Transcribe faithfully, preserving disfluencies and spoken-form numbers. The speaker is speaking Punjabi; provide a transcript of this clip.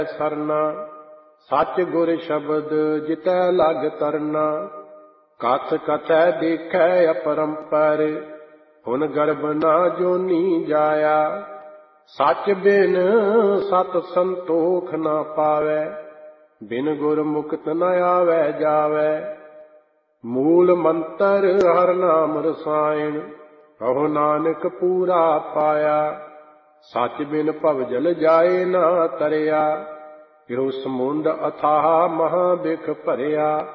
ਸਰਨਾ ਸੱਚ ਗੁਰ ਸ਼ਬਦ ਜਿਤੈ ਲਗ ਤਰਨਾ। ਕਥ ਕਥੈ ਦੇਖੈ ਅਪਰੰਪਰ ਹੁਨ ਗਰਭ ਨਾ ਜੋਨੀ ਜਾਇਆ। ਸੱਚ ਬਿਨ ਸਤ ਸੰਤੋਖ ਨਾ ਪਾਵੈ ਬਿਨ ਗੁਰ ਮੁਕਤ ਨ ਆਵੈ ਜਾਵੈ। ਮੂਲ ਮੰਤਰ ਹਰਿ ਨਾਮ ਰਸਾਇਣ ਕਹੋ ਨਾਨਕ ਪੂਰਾ ਪਾਇਆ। ਸੱਚ ਬਿਨ ਭਵਜਲ ਜਾਏ ਨਾ ਤਰਿਆ ਇਹੋ ਸਮੁੰਦ ਅਥਾਹ ਮਹਾ ਬਿਖ ਭਰਿਆ।